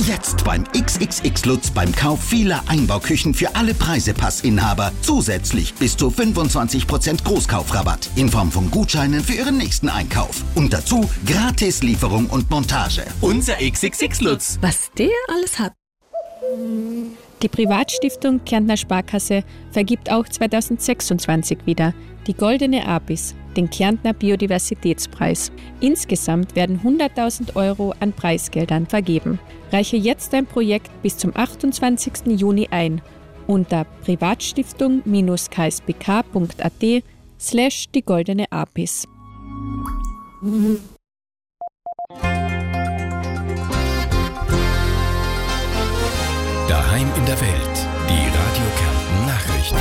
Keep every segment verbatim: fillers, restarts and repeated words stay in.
Jetzt beim X X X Lutz beim Kauf vieler Einbauküchen für alle Preisepassinhaber zusätzlich bis zu fünfundzwanzig Prozent Großkaufrabatt in Form von Gutscheinen für Ihren nächsten Einkauf. Und dazu gratis Lieferung und Montage. Unser X X X Lutz. Was der alles hat. Die Privatstiftung Kärntner Sparkasse vergibt auch zweitausendsechsundzwanzig wieder die Goldene Apis, den Kärntner Biodiversitätspreis. Insgesamt werden hunderttausend Euro an Preisgeldern vergeben. Reiche jetzt dein Projekt bis zum achtundzwanzigsten Juni ein unter privatstiftung-k s b k punkt a t slash die Goldene Apis. Daheim in der Welt, die Radio Kärnten Nachrichten.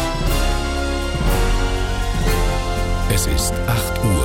Es ist acht Uhr.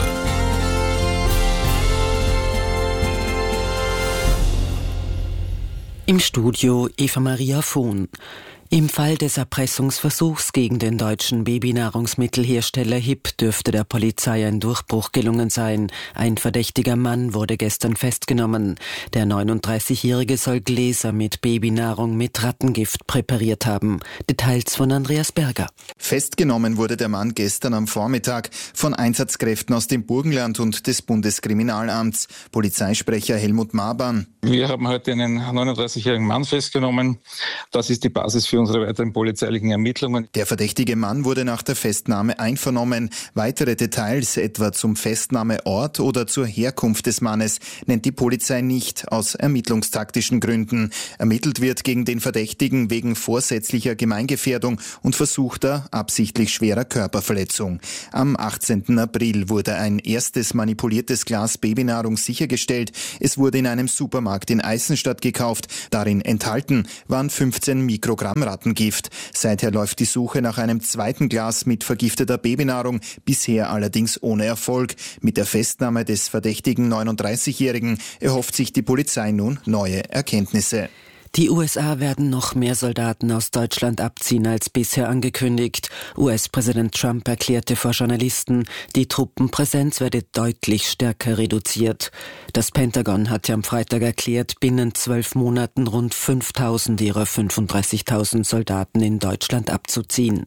Im Studio Eva Maria Vohn. Im Fall des Erpressungsversuchs gegen den deutschen Babynahrungsmittelhersteller H I P dürfte der Polizei ein Durchbruch gelungen sein. Ein verdächtiger Mann wurde gestern festgenommen. Der neununddreißigjährige soll Gläser mit Babynahrung mit Rattengift präpariert haben. Details von Andreas Berger. Festgenommen wurde der Mann gestern am Vormittag von Einsatzkräften aus dem Burgenland und des Bundeskriminalamts. Polizeisprecher Helmut Maban. Wir haben heute einen neununddreißigjährigen Mann festgenommen. Das ist die Basis für unsere weiteren polizeilichen Ermittlungen. Der verdächtige Mann wurde nach der Festnahme einvernommen. Weitere Details, etwa zum Festnahmeort oder zur Herkunft des Mannes, nennt die Polizei nicht, aus ermittlungstaktischen Gründen. Ermittelt wird gegen den Verdächtigen wegen vorsätzlicher Gemeingefährdung und versuchter, absichtlich schwerer Körperverletzung. Am achtzehnten April wurde ein erstes manipuliertes Glas Babynahrung sichergestellt. Es wurde in einem Supermarkt in Eisenstadt gekauft. Darin enthalten waren fünfzehn Mikrogramm Rattengift. Seither läuft die Suche nach einem zweiten Glas mit vergifteter Babynahrung, bisher allerdings ohne Erfolg. Mit der Festnahme des verdächtigen neununddreißigjährigen erhofft sich die Polizei nun neue Erkenntnisse. Die U S A werden noch mehr Soldaten aus Deutschland abziehen als bisher angekündigt. U S-Präsident Trump erklärte vor Journalisten, die Truppenpräsenz werde deutlich stärker reduziert. Das Pentagon hatte am Freitag erklärt, binnen zwölf Monaten rund fünftausend ihrer fünfunddreißigtausend Soldaten in Deutschland abzuziehen.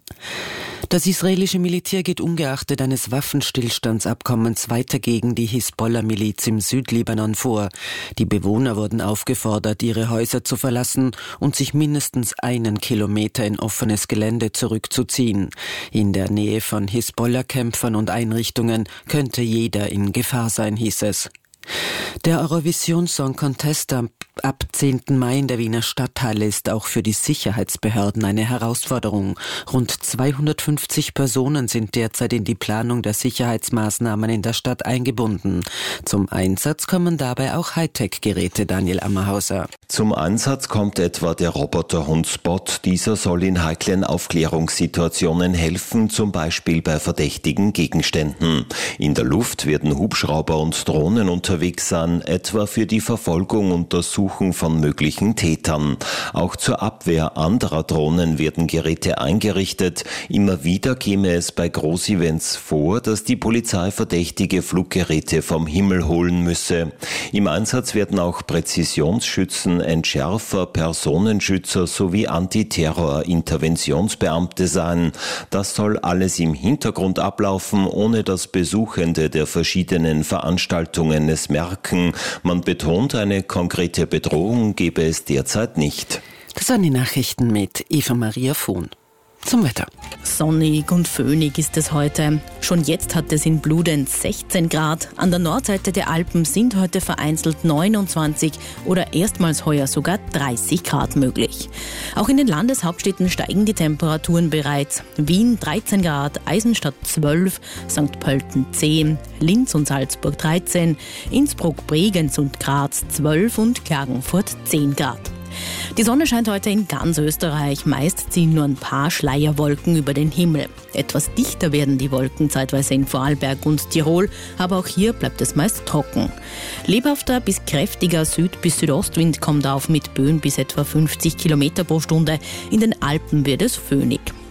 Das israelische Militär geht ungeachtet eines Waffenstillstandsabkommens weiter gegen die Hisbollah-Miliz im Südlibanon vor. Die Bewohner wurden aufgefordert, ihre Häuser zu verlassen und sich mindestens einen Kilometer in offenes Gelände zurückzuziehen. In der Nähe von Hisbollah-Kämpfern und Einrichtungen könnte jeder in Gefahr sein, hieß es. Der Eurovision Song Contest ab zehnten Mai in der Wiener Stadthalle ist auch für die Sicherheitsbehörden eine Herausforderung. Rund zweihundertfünfzig Personen sind derzeit in die Planung der Sicherheitsmaßnahmen in der Stadt eingebunden. Zum Einsatz kommen dabei auch Hightech-Geräte, Daniel Ammerhauser. Zum Einsatz kommt etwa der Roboterhund Spot. Dieser soll in heiklen Aufklärungssituationen helfen, zum Beispiel bei verdächtigen Gegenständen. In der Luft werden Hubschrauber und Drohnen unterwegs sein, etwa für die Verfolgung und Untersuchung von möglichen Tätern. Auch zur Abwehr anderer Drohnen werden Geräte eingerichtet. Immer wieder käme es bei Großevents vor, dass die Polizei verdächtige Fluggeräte vom Himmel holen müsse. Im Einsatz werden auch Präzisionsschützen, Entschärfer, Personenschützer sowie Antiterror-Interventionsbeamte sein. Das soll alles im Hintergrund ablaufen, ohne dass Besuchende der verschiedenen Veranstaltungen es merken. Man betont, eine konkrete Bedrohung gebe es derzeit nicht. Das waren die Nachrichten mit Eva Maria Vohn. Zum Wetter. Sonnig und föhnig ist es heute. Schon jetzt hat es in Bludenz sechzehn Grad. An der Nordseite der Alpen sind heute vereinzelt neunundzwanzig oder erstmals heuer sogar dreißig Grad möglich. Auch in den Landeshauptstädten steigen die Temperaturen bereits. Wien dreizehn Grad, Eisenstadt zwölf, Sankt Pölten zehn, Linz und Salzburg dreizehn, Innsbruck, Bregenz und Graz zwölf und Klagenfurt zehn Grad. Die Sonne scheint heute in ganz Österreich. Meist ziehen nur ein paar Schleierwolken über den Himmel. Etwas dichter werden die Wolken zeitweise in Vorarlberg und Tirol, aber auch hier bleibt es meist trocken. Lebhafter bis kräftiger Süd- bis Südostwind kommt auf mit Böen bis etwa fünfzig Kilometer pro Stunde. In den Alpen wird es föhnig.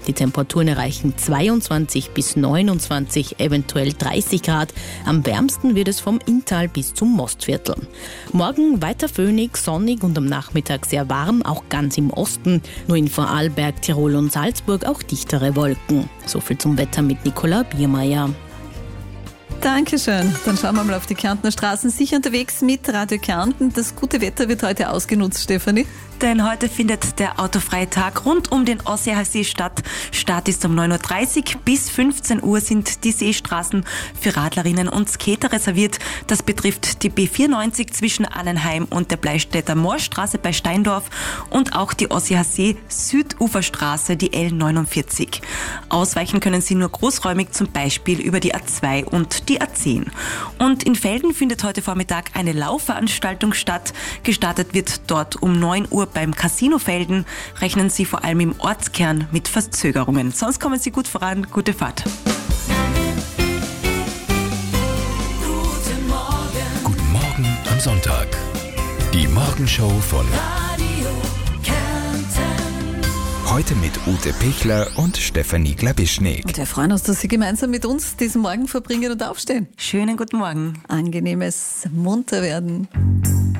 Die Temperaturen erreichen zweiundzwanzig bis neunundzwanzig, eventuell dreißig Grad. Am wärmsten wird es vom Inntal bis zum Mostviertel. Morgen weiter föhnig, sonnig und am Nachmittag sehr warm, auch ganz im Osten. Nur in Vorarlberg, Tirol und Salzburg auch dichtere Wolken. So viel zum Wetter mit Nicola Biermeier. Dankeschön. Dann schauen wir mal auf die Kärntner Straßen. Sicher unterwegs mit Radio Kärnten. Das gute Wetter wird heute ausgenutzt, Stefanie. Denn heute findet der autofreie Tag rund um den Osseer-See statt. Start ist um neun Uhr dreißig. Bis fünfzehn Uhr sind die Seestraßen für Radlerinnen und Skater reserviert. Das betrifft die B vierundneunzig zwischen Annenheim und der Bleistädter Moorstraße bei Steindorf und auch die Osseer-See Süduferstraße, die L neunundvierzig. Ausweichen können Sie nur großräumig, zum Beispiel über die A zwei und die A zehn. Und in Velden findet heute Vormittag eine Laufveranstaltung statt. Gestartet wird dort um neun Uhr beim Casino Velden. Rechnen Sie vor allem im Ortskern mit Verzögerungen. Sonst kommen Sie gut voran. Gute Fahrt. Guten Morgen. Guten Morgen am Sonntag. Die Morgenshow von Radio Kärnten. Heute mit Ute Pichler und Stefanie Glabischnik. Und wir freuen uns, dass Sie gemeinsam mit uns diesen Morgen verbringen und aufstehen. Schönen guten Morgen. Angenehmes Munterwerden.